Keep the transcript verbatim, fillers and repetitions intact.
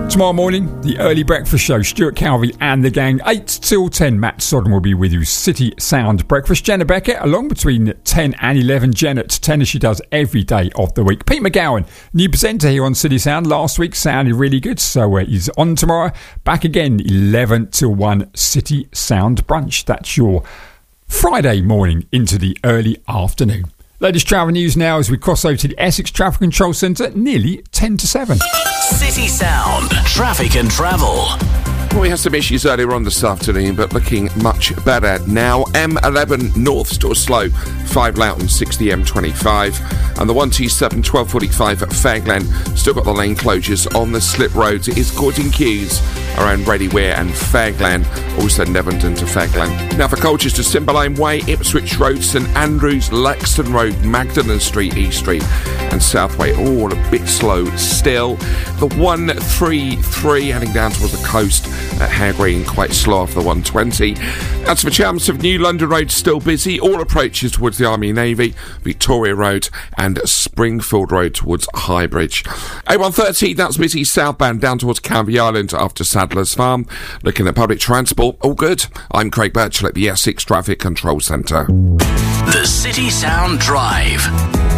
Tomorrow morning, the early breakfast show. Stuart Calvey and the gang, eight till ten. Matt Sodden will be with you. City Sound Breakfast. Jenna Beckett along between ten and eleven. Jen at ten as she does every day of the week. Pete McGowan, new presenter here on City Sound. Last week sounded really good, so uh, he's on tomorrow. Back again, eleven till one. City Sound Brunch. That's your Friday morning into the early afternoon. Latest travel news now as we cross over to the Essex Traffic Control Centre, nearly ten to seven. City Sound Traffic and Travel. Well, we had some issues earlier on this afternoon, but looking much better now. M eleven North still slow, five Loughton, sixty M twenty-five. And the one two seven, twelve forty-five at Fairglen, still got the lane closures on the slip roads. It is causing queues around Ready Weir and Fairglen, also Nevington to Fairglen. Now for Colchester, Cymberlane Way, Ipswich Road, St Andrews, Lexton Road, Magdalen Street, East Street and Southway, all a bit slow still. The one three three heading down towards the coast at Hare Green, quite slow off the one twenty. As for Chelmsford, New London Road still busy, all approaches towards the Army Navy, Victoria Road and Springfield Road towards Highbridge. A one thirty, that's busy southbound down towards Canvey Island after Sadler's Farm. Looking at public transport, all good. I'm Craig Birchall at the Essex Traffic Control Centre. The City Sound Drive.